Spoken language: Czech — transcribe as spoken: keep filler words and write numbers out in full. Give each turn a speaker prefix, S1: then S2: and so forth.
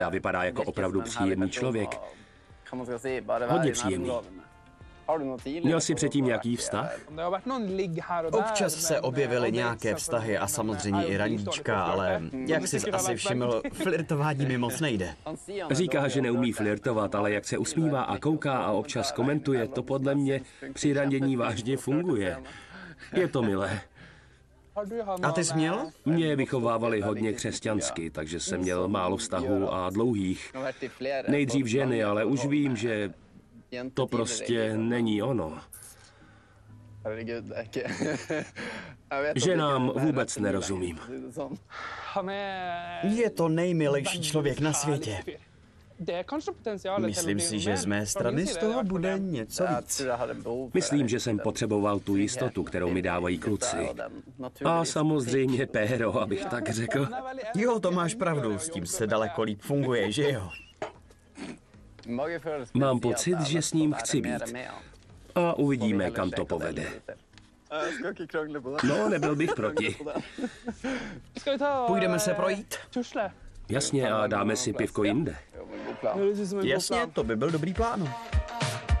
S1: A vypadá jako opravdu příjemný člověk. Hodně příjemný. Měl jsi předtím nějaký vztah?
S2: Občas se objevily nějaké vztahy a samozřejmě i randíčka, ale jak jsi asi všiml, flirtování mi moc nejde.
S1: Říká, že neumí flirtovat, ale jak se usmívá a kouká a občas komentuje, to podle mě při randění vážně funguje. Je to milé.
S2: A ty jsi měl?
S1: Mě vychovávali hodně křesťansky, takže jsem měl málo vztahů a dlouhých. Nejdřív ženy, ale už vím, že to prostě není ono. Ženám vůbec nerozumím.
S2: Je to nejmilejší člověk na světě. Myslím si, že z mé strany z toho bude něco víc.
S1: Myslím, že jsem potřeboval tu jistotu, kterou mi dávají kluci. A samozřejmě péro, abych tak řekl.
S2: Jo, to máš pravdu, s tím se daleko líp funguje, že jo?
S1: Mám pocit, že s ním chci být. A uvidíme, kam to povede. No, nebyl bych proti.
S2: Půjdeme se projít?
S1: Jasně, a dáme si pivko jinde.
S2: Jasně, to by byl dobrý plán.